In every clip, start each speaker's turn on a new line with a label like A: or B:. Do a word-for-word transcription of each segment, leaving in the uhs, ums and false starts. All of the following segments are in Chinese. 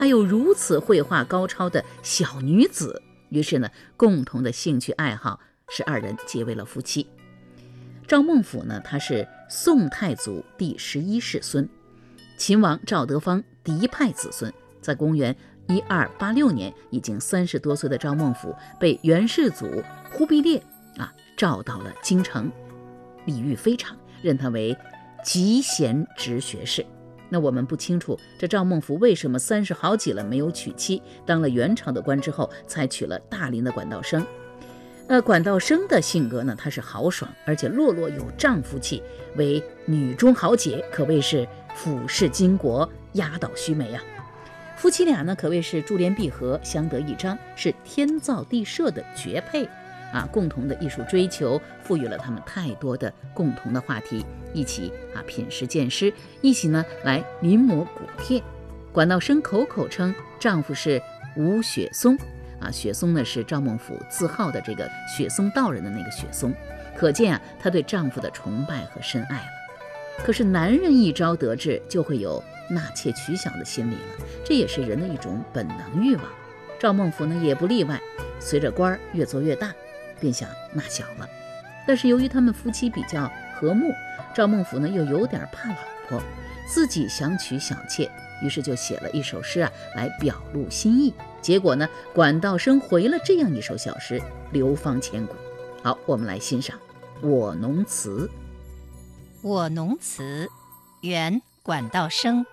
A: 还有如此绘画高超的小女子。于是呢，共同的兴趣爱好使二人结为了夫妻。赵孟俯呢，他是宋太祖第十一世孙，秦王赵德芳嫡派子孙。在公元一二八六年，已经三十多岁的赵孟俯被元世祖忽必烈啊召到了京城，礼遇非常，任他为集贤直学士。那我们不清楚这赵孟俯为什么三十好几了没有娶妻，当了元朝的官之后才娶了大林的管道生。呃，管道生的性格呢，她是豪爽，而且落落有丈夫气，为女中豪杰，可谓是俯视巾帼，压倒须眉啊。夫妻俩呢，可谓是珠联璧合，相得益彰，是天造地设的绝配啊！共同的艺术追求赋予了他们太多的共同的话题，一起啊品诗鉴诗，一起呢来临摹古帖。管道生口口称丈夫是吴雪松啊，雪松呢是赵孟俯自号的这个雪松道人的那个雪松，可见啊她对丈夫的崇拜和深爱了。可是男人一朝得志，就会有纳妾取小的心理了，这也是人的一种本能欲望。赵孟俯呢也不例外，随着官越做越大，便想纳小了。但是由于他们夫妻比较和睦，赵孟俯呢又有点怕老婆，自己想娶小妾，于是就写了一首诗啊来表露心意。结果呢，管道生回了这样一首小诗，流芳千古。好，我们来欣赏《我侬词》。
B: 我侬词，元管道生。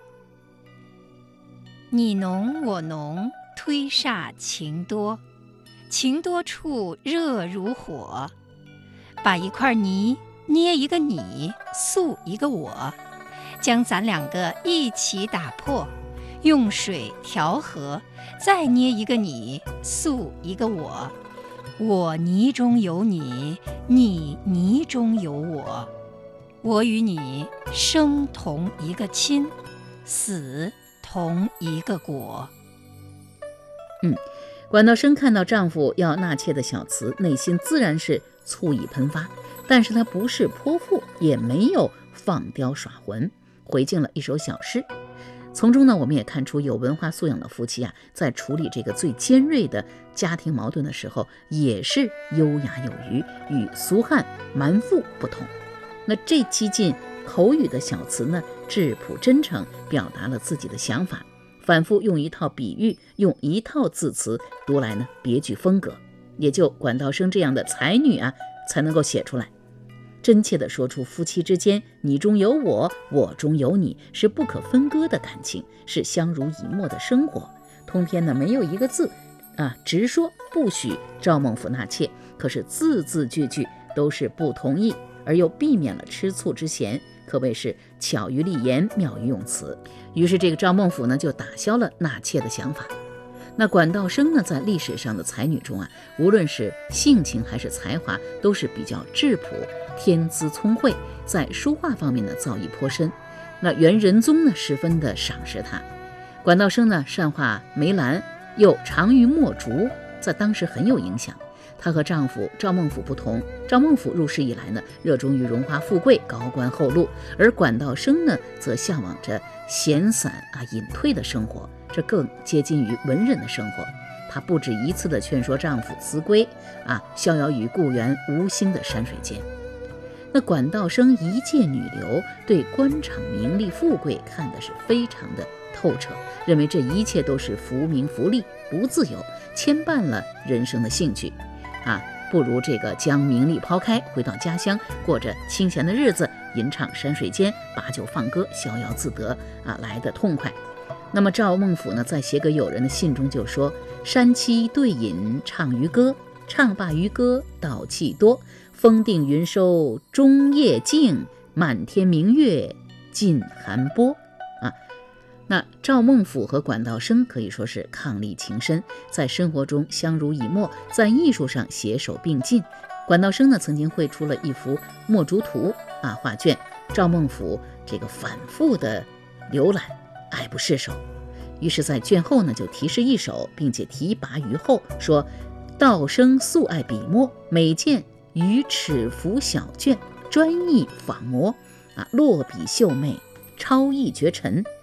B: 你侬我侬，推煞情多，情多处热如火。把一块泥捏一个你，塑一个我，将咱两个一起打破，用水调和，再捏一个你，塑一个我。我泥中有你，你泥中有我。我与你生同一个亲，死同一个果。
A: 嗯，管道生看到丈夫要纳妾的小词，内心自然是醋意喷发，但是她不是泼妇，也没有放刁耍浑，回敬了一首小诗。从中呢，我们也看出有文化素养的夫妻啊，在处理这个最尖锐的家庭矛盾的时候，也是优雅有余，与俗汉蛮妇不同。那这几近口语的小词呢，质朴真诚，表达了自己的想法，反复用一套比喻，用一套字词，读来呢别具风格，也就管道生这样的才女啊才能够写出来，真切地说出夫妻之间你中有我，我中有你，是不可分割的感情，是相濡以沫的生活。通篇呢没有一个字啊直说不许赵孟俯纳妾，可是字字句句都是不同意，而又避免了吃醋之嫌，可谓是巧于立言，妙于用词。于是这个赵孟俯呢就打消了纳妾的想法。那管道生呢，在历史上的才女中啊，无论是性情还是才华，都是比较质朴，天资聪慧，在书画方面呢造诣颇深。那元仁宗呢十分的赏识她。管道生呢善画梅兰，又长于墨竹，在当时很有影响。她和丈夫赵孟俯不同，赵孟俯入仕以来呢，热衷于荣华富贵、高官厚禄，而管道生呢，则向往着闲散啊、隐退的生活，这更接近于文人的生活。她不止一次地劝说丈夫辞归啊，逍遥于故园无心的山水间。那管道生一介女流，对官场名利富贵看的是非常的透彻，认为这一切都是浮名浮利，不自由，牵绊了人生的兴趣啊，不如这个将名利抛开，回到家乡，过着清闲的日子，吟唱山水间，把酒放歌，逍遥自得啊，来得痛快。那么赵孟俯呢，在写给友人的信中就说：山栖对饮唱渔歌，唱罢渔歌道气多，风定云收中夜静，满天明月尽寒波啊。那赵孟俯和管道生可以说是伉俪情深，在生活中相濡以沫，在艺术上携手并进。管道生呢，曾经绘出了一幅墨竹图啊画卷，赵孟俯这个反复的浏览，爱不释手。于是在卷后呢，就题诗一首，并且题跋于后，说：道生素爱笔墨，每见于尺幅小卷，专意仿摹啊，落笔秀媚，超逸绝尘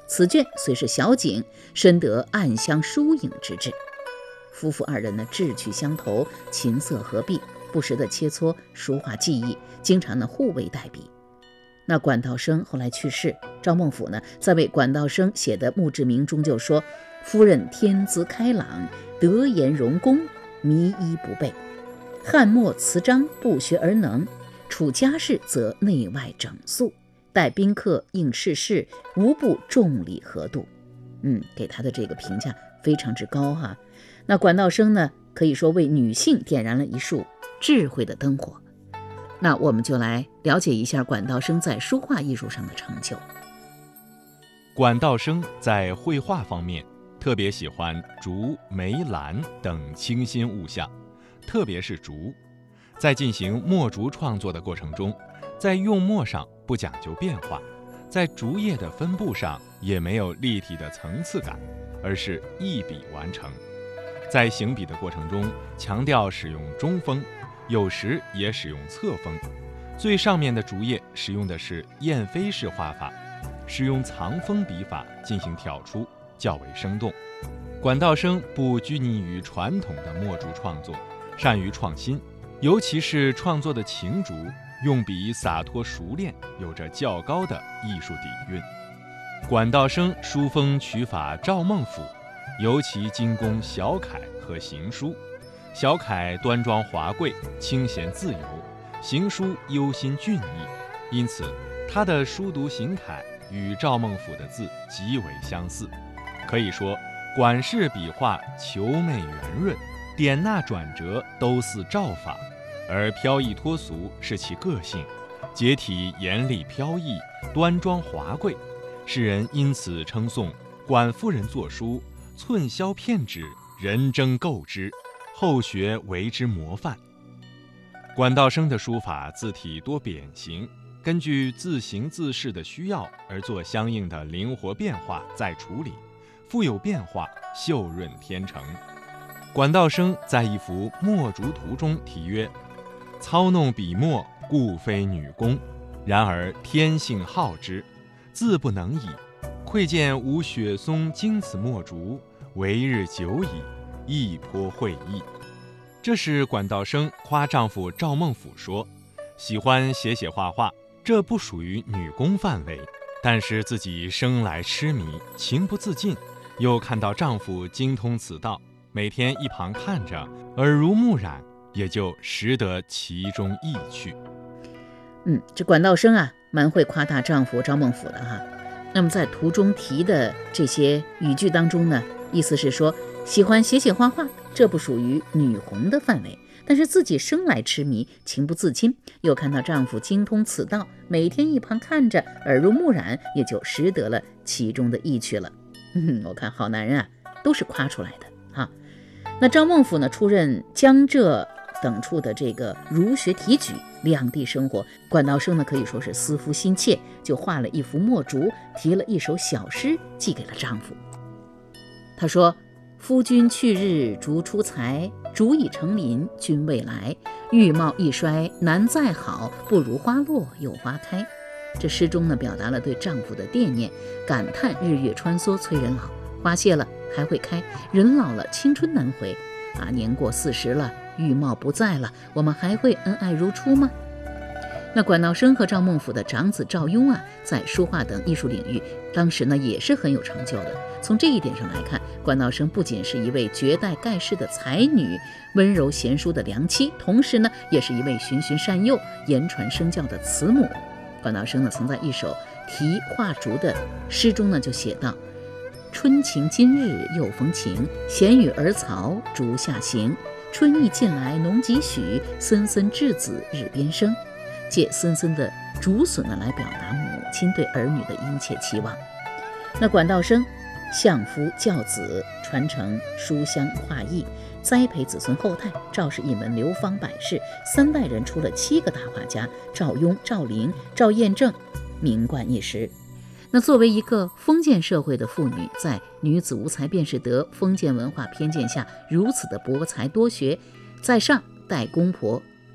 A: 此卷虽是小景，深得暗香疏影之志。夫妇二人呢志趣相投，琴瑟合璧，不时的切磋书画技艺，经常呢互为代笔。那管道生后来去世，赵孟頫呢在为管道生写的墓志铭中就说：夫人天资开朗，德言容功，迷医不备，汉墨词章不学而能，处家事则内外整肃，待宾客应世事，无不重礼合度。嗯，给他的这个评价非常之高哈。那管道生呢，可以说为女性点燃了一束智慧的灯火。那我们就来了解一下管道生在书画艺术上的成就。
C: 管道生在绘画方面特别喜欢竹、梅、兰等清新物象，特别是竹。在进行墨竹创作的过程中，在用墨上不讲究变化，在竹叶的分布上也没有立体的层次感，而是一笔完成。在行笔的过程中，强调使用中锋，有时也使用侧锋。最上面的竹叶使用的是燕飞式画法，使用藏锋笔法进行挑出，较为生动。管道生不拘泥于传统的墨竹创作，善于创新，尤其是创作的晴竹，用笔洒脱熟练，有着较高的艺术底蕴。管道生书风取法赵孟頫，尤其精工小楷和行书。小楷端庄华贵，清闲自由；行书忧心俊逸，因此他的书读行楷与赵孟頫的字极为相似。可以说，管氏笔画遒媚圆润，点捺转折都似赵法，而飘逸脱俗是其个性，结体严厉飘逸，端庄华贵。世人因此称颂管夫人作书寸削片纸，人争购之，后学为之模范。管道生的书法字体多扁形，根据字形字势的需要而做相应的灵活变化再处理，富有变化，秀润天成。管道生在一幅墨竹图中题曰：操弄笔墨，故非女工，然而天性好之，自不能已。窥见无雪松经此墨竹，为日久矣，亦颇会意。这是管道生夸丈夫赵孟頫说，喜欢写写画画，这不属于女工范围，但是自己生来痴迷，情不自禁，又看到丈夫精通此道，每天一旁看着，耳濡目染，也就识得其中意趣。
A: 嗯，这管道生啊，蛮会夸大丈夫赵孟頫的哈。那么在图中提的这些语句当中呢，意思是说，喜欢写写画画，这不属于女红的范围，但是自己生来痴迷，情不自禁，又看到丈夫精通此道，每天一旁看着，耳濡目染，也就识得了其中的意趣了。嗯，我看好男人啊，都是夸出来的哈。那赵孟頫呢，出任江浙等处的这个儒学提举，两地生活，管道生呢可以说是思夫心切，就画了一幅墨竹，题了一首小诗寄给了丈夫。他说：夫君去日竹出材，竹已成林君未来，玉貌一衰难再好，不如花落又花开。这诗中呢表达了对丈夫的惦念，感叹日月穿梭催人老，花谢了还会开，人老了青春难回啊，年过四十了，玉貌不在了，我们还会恩爱如初吗？那管道生和赵孟頫的长子赵雍啊，在书画等艺术领域，当时呢也是很有成就的。从这一点上来看，管道生不仅是一位绝代盖世的才女，温柔贤淑的良妻，同时呢，也是一位循循善诱、言传身教的慈母。管道生呢，曾在一首题画竹的诗中呢，就写道：春晴今日又逢晴，闲与儿曹竹下行。春意近来农几许，森森稚子日边生。借森森的竹笋呢，来表达母亲对儿女的殷切期望。那管道生相夫教子，传承书香画艺，栽培子孙后代。赵氏一门流芳百世，三代人出了七个大画家：赵雍、赵灵、赵彦正，名冠一时。那作为一个封建社会的妇女，在女子无才便是德封建文化偏见下，如此的博才多学，在上待公婆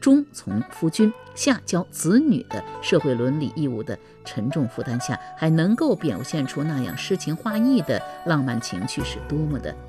A: 中从夫君，下教子女的社会伦理义务的沉重负担下，还能够表现出那样诗情画意的浪漫情趣，是多么的